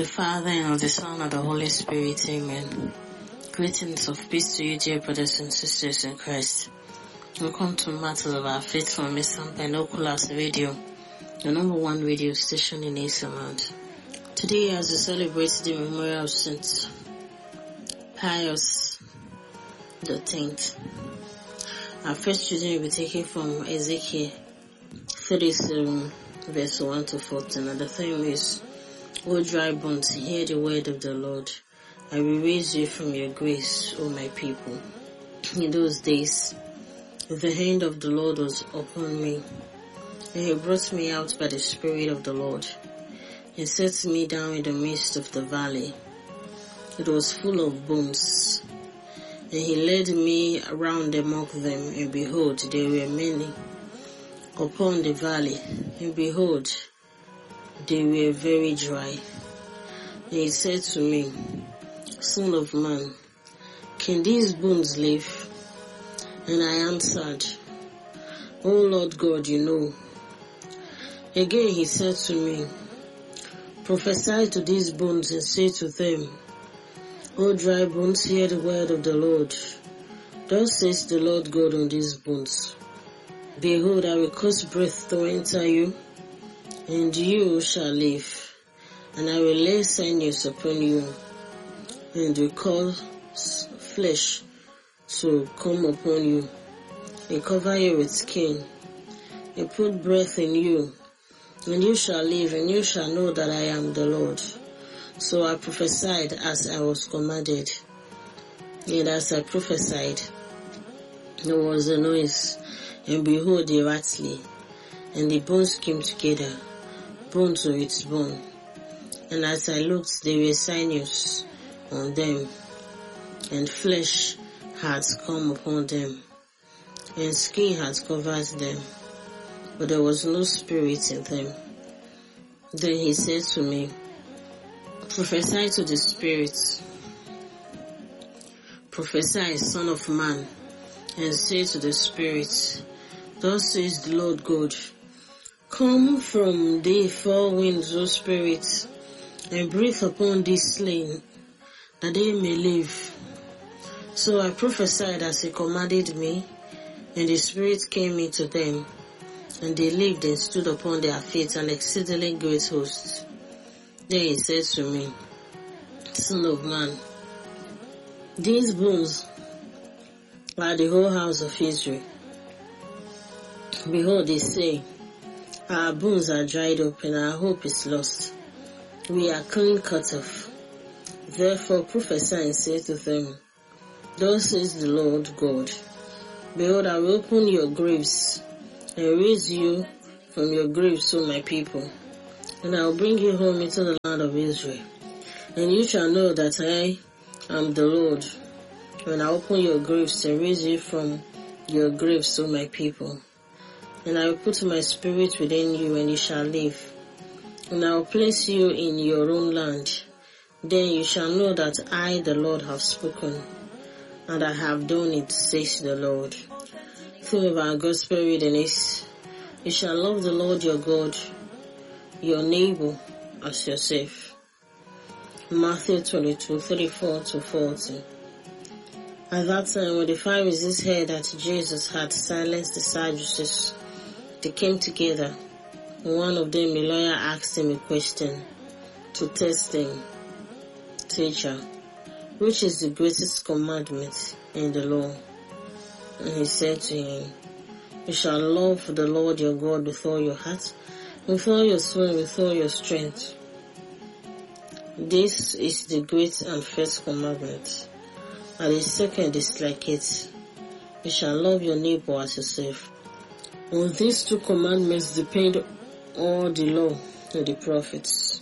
Father, and of the Son, and of the Holy Spirit. Amen. Greetings of peace to you, dear brothers and sisters in Christ. Welcome to Matters of Our Faith from Mr. Binoculars Radio, the number one radio station in Iceland. Today, as we celebrate the memorial of Saint Pius X, our first reading will be taken from Ezekiel 37, verse 1 to 14, and the theme is, O dry bones, hear the word of the Lord. I will raise you from your graves, O my people. In those days, the hand of the Lord was upon me, and he brought me out by the Spirit of the Lord, and set me down in the midst of the valley. It was full of bones, and he led me around among them, and behold, there were many upon the valley, and behold, they were very dry. And he said to me, Son of man, can these bones live? And I answered, O Lord God, you know. Again he said to me, Prophesy to these bones and say to them, O dry bones, hear the word of the Lord. Thus says the Lord God on these bones. Behold, I will cause breath to enter you, and you shall live, and I will lay sinews upon you, and will cause flesh to come upon you, and cover you with skin, and put breath in you, and you shall live, and you shall know that I am the Lord. So I prophesied as I was commanded, and as I prophesied, there was a noise, and behold, a rattling, and the bones came together, bone to its bone. And as I looked, there were sinews on them, and flesh had come upon them, and skin had covered them, but there was no spirit in them. Then he said to me, Prophesy to the spirits, prophesy, Son of man, and say to the spirits, Thus says the Lord God, Come from the four winds, O spirits, and breathe upon these slain, that they may live. So I prophesied as he commanded me, and the Spirit came into them, and they lived and stood upon their feet, an exceedingly great host. Then he said to me, Son of man, these bones are the whole house of Israel. Behold, they say, Our bones are dried up, and our hope is lost. We are clean cut off. Therefore prophesy and say to them, Thus says the Lord God, Behold, I will open your graves, and raise you from your graves, O my people, and I will bring you home into the land of Israel. And you shall know that I am the Lord, when I open your graves and raise you from your graves, O my people. And I will put my spirit within you, and you shall live. And I will place you in your own land. Then you shall know that I, the Lord, have spoken, and I have done it, says the Lord. Theme of our gospel reading is, You shall love the Lord your God, your neighbor as yourself. Matthew 22:34 to 40. At that time, when the Pharisees heard that Jesus had silenced the Sadducees, they came together. One of them, a lawyer, asked him a question to test him. Teacher, which is the greatest commandment in the law? And he said to him, You shall love the Lord your God with all your heart, with all your soul, and with all your strength. This is the great and first commandment. And the second is like it. You shall love your neighbor as yourself. On these two commandments depend all the law and the prophets.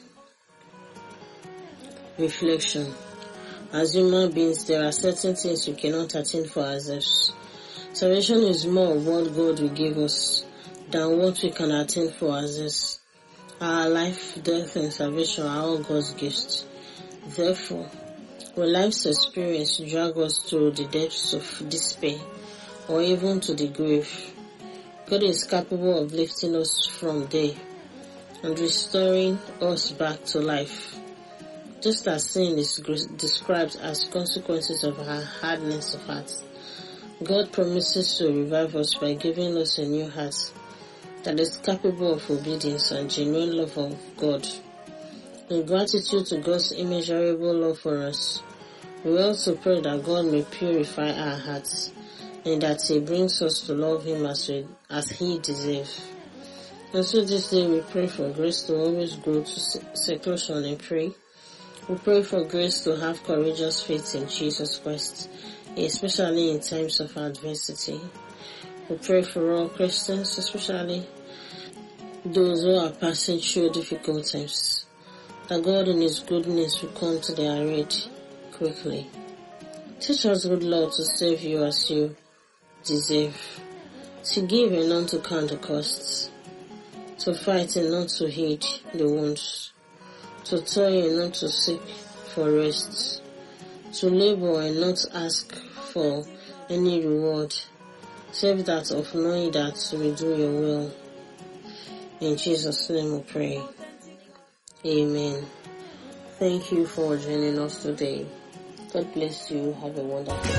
Reflection. As human beings, there are certain things we cannot attain for ourselves. Salvation is more of what God will give us than what we can attain for ourselves. Our life, death, and salvation are all God's gifts. Therefore, when life's experience drag us to the depths of despair or even to the grave, God is capable of lifting us from there and restoring us back to life. Just as sin is described as consequences of our hardness of heart, God promises to revive us by giving us a new heart that is capable of obedience and genuine love of God. In gratitude to God's immeasurable love for us, we also pray that God may purify our hearts and that He brings us to love Him as He deserves. And so this day we pray for grace to always go to seclusion and pray. We pray for grace to have courageous faith in Jesus Christ, especially in times of adversity. We pray for all Christians, especially those who are passing through difficult times, that God in His goodness will come to their aid quickly. Teach us, good Lord, to serve You as You deserve, to give and not to count the costs, to fight and not to heed the wounds, to toil and not to seek for rest, to labor and not ask for any reward, save that of knowing that we do Your will. In Jesus' name we pray. Amen. Thank you for joining us today. God bless you. Have a wonderful day.